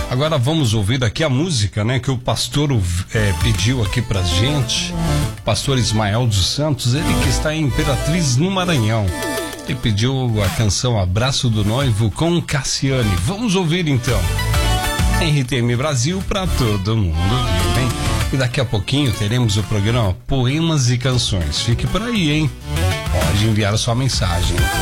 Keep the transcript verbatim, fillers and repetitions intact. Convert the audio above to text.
Agora vamos ouvir aqui a música, né, que o pastor é, pediu aqui pra gente. O pastor Ismael dos Santos, ele que está em Imperatriz, no Maranhão. Ele pediu a canção Abraço do Noivo com Cassiane. Vamos ouvir então. R T M Brasil para todo mundo ouvir, hein? E daqui a pouquinho teremos o programa Poemas e Canções. Fique por aí, hein? Pode enviar a sua mensagem.